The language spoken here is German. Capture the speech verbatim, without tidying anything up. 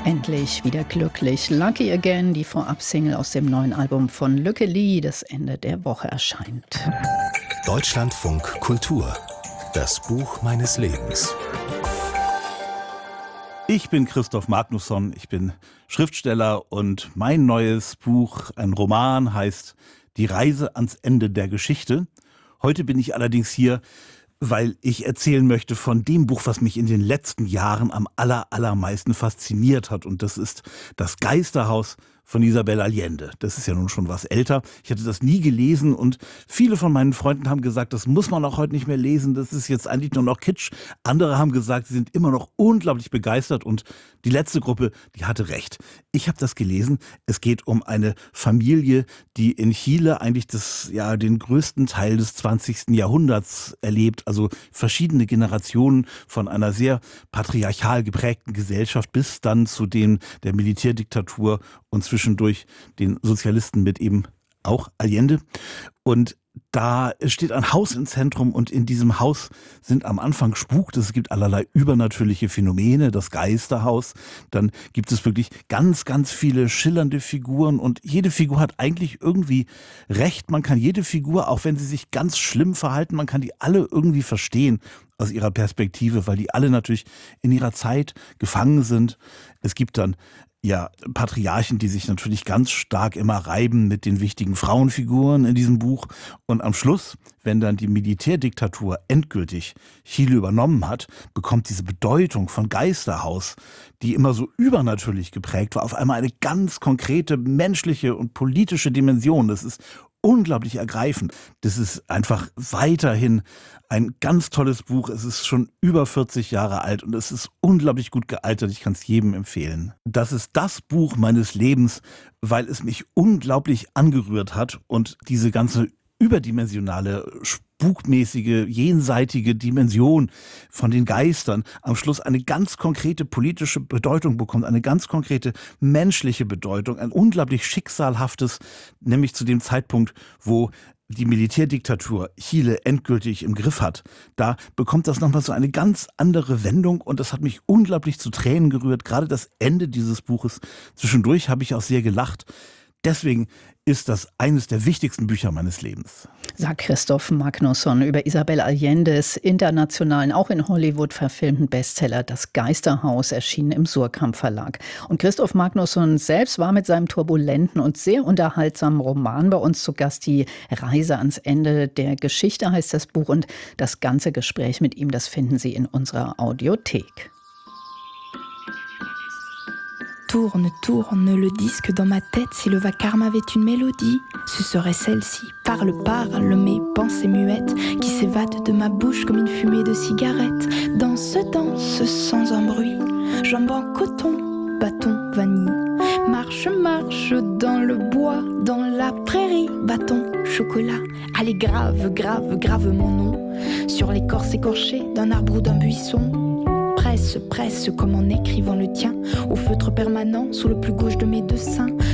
Endlich wieder glücklich. Lucky Again, die Vorab-Single aus dem neuen Album von Lücke Lee, das Ende der Woche erscheint. Deutschlandfunk Kultur. Das Buch meines Lebens. Ich bin Christoph Magnusson, ich bin Schriftsteller und mein neues Buch, ein Roman, heißt Die Reise ans Ende der Geschichte. Heute bin ich allerdings hier, weil ich erzählen möchte von dem Buch, was mich in den letzten Jahren am aller, allermeisten fasziniert hat. Und das ist Das Geisterhaus von Isabel Allende. Das ist ja nun schon was älter. Ich hatte das nie gelesen und viele von meinen Freunden haben gesagt, das muss man auch heute nicht mehr lesen. Das ist jetzt eigentlich nur noch Kitsch. Andere haben gesagt, sie sind immer noch unglaublich begeistert und die letzte Gruppe, die hatte recht. Ich habe das gelesen. Es geht um eine Familie, die in Chile eigentlich das, ja, den größten Teil des zwanzigsten Jahrhunderts erlebt. Also verschiedene Generationen von einer sehr patriarchal geprägten Gesellschaft bis dann zu dem der Militärdiktatur und zwischendurch den Sozialisten mit eben auch Allende. Und da steht ein Haus im Zentrum und in diesem Haus sind am Anfang spukt es, gibt allerlei übernatürliche Phänomene, das Geisterhaus. Dann gibt es wirklich ganz, ganz viele schillernde Figuren und jede Figur hat eigentlich irgendwie recht. Man kann jede Figur, auch wenn sie sich ganz schlimm verhalten, man kann die alle irgendwie verstehen aus ihrer Perspektive, weil die alle natürlich in ihrer Zeit gefangen sind. Es gibt dann ja, Patriarchen, die sich natürlich ganz stark immer reiben mit den wichtigen Frauenfiguren in diesem Buch. Und am Schluss, wenn dann die Militärdiktatur endgültig Chile übernommen hat, bekommt diese Bedeutung von Geisterhaus, die immer so übernatürlich geprägt war, auf einmal eine ganz konkrete menschliche und politische Dimension. Das ist unglaublich ergreifend. Das ist einfach weiterhin ein ganz tolles Buch. Es ist schon über vierzig Jahre alt und es ist unglaublich gut gealtert. Ich kann es jedem empfehlen. Das ist das Buch meines Lebens, weil es mich unglaublich angerührt hat und diese ganze überdimensionale, spukmäßige, jenseitige Dimension von den Geistern am Schluss eine ganz konkrete politische Bedeutung bekommt, eine ganz konkrete menschliche Bedeutung, ein unglaublich schicksalhaftes, nämlich zu dem Zeitpunkt, wo die Militärdiktatur Chile endgültig im Griff hat. Da bekommt das nochmal so eine ganz andere Wendung und das hat mich unglaublich zu Tränen gerührt. Gerade das Ende dieses Buches. Zwischendurch habe ich auch sehr gelacht. Deswegen ist das eines der wichtigsten Bücher meines Lebens. Sagt Christoph Magnusson über Isabel Allendes internationalen, auch in Hollywood verfilmten Bestseller Das Geisterhaus, erschienen im Suhrkamp Verlag. Und Christoph Magnusson selbst war mit seinem turbulenten und sehr unterhaltsamen Roman bei uns zu Gast. Die Reise ans Ende der Geschichte heißt das Buch und das ganze Gespräch mit ihm, das finden Sie in unserer Audiothek. Tourne, tourne le disque dans ma tête. Si le vacarme avait une mélodie, ce serait celle-ci. Parle, parle, mes pensées muettes qui s'évadent de ma bouche comme une fumée de cigarette. Danse, danse sans un bruit. Jambes en coton, bâton, vanille. Marche, marche dans le bois, dans la prairie. Bâton, chocolat. Allez, grave, grave, grave mon nom sur l'écorce écorchée d'un arbre ou d'un buisson. Presse, presse comme en écrivant le tien au feutre permanent sous le plus gauche de mes deux seins.